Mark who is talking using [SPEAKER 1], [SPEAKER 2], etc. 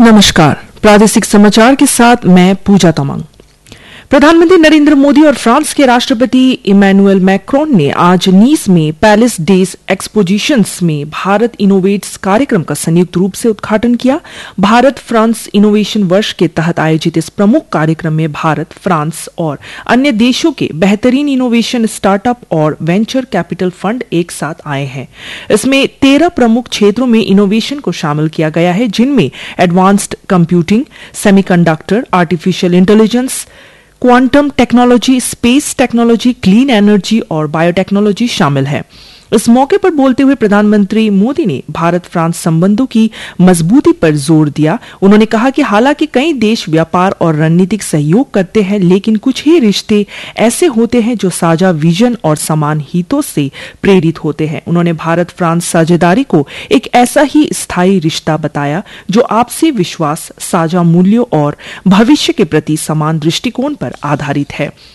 [SPEAKER 1] नमस्कार। प्रादेशिक समाचार के साथ मैं पूजा तमंग। प्रधानमंत्री नरेंद्र मोदी और फ्रांस के राष्ट्रपति इमैनुअल मैक्रोन ने आज नीस में पैलेस डेज एक्सपोजिशंस में भारत इनोवेट्स कार्यक्रम का संयुक्त रूप से उद्घाटन किया। भारत फ्रांस इनोवेशन वर्ष के तहत आयोजित इस प्रमुख कार्यक्रम में भारत, फ्रांस और अन्य देशों के बेहतरीन इनोवेशन स्टार्टअप और वेंचर कैपिटल फंड एक साथ आए हैं। इसमें 13 प्रमुख क्षेत्रों में इनोवेशन को शामिल किया गया है, जिनमें advanced computing, semiconductor, artificial intelligence, quantum technology, space technology, clean energy और बायोटेक्नोलॉजी शामिल है। इस मौके पर बोलते हुए प्रधानमंत्री मोदी ने भारत फ्रांस संबंधों की मजबूती पर जोर दिया। उन्होंने कहा कि हालांकि कई देश व्यापार और रणनीतिक सहयोग करते हैं, लेकिन कुछ ही रिश्ते ऐसे होते हैं जो साझा विजन और समान हितों से प्रेरित होते हैं। उन्होंने भारत फ्रांस साझेदारी को एक ऐसा ही स्थायी रिश्ता बताया जो आपसी विश्वास, साझा मूल्यों और भविष्य के प्रति समान दृष्टिकोण पर आधारित है।